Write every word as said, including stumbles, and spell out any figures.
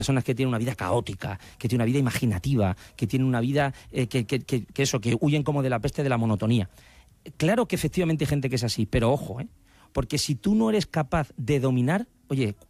personas que tienen una vida caótica, que tienen una vida imaginativa, que tienen una vida eh, que, que, que, que eso, que huyen como de la peste de la monotonía. Claro que efectivamente hay gente que es así, pero ojo, ¿eh? Porque si tú no eres capaz de dominar, oye,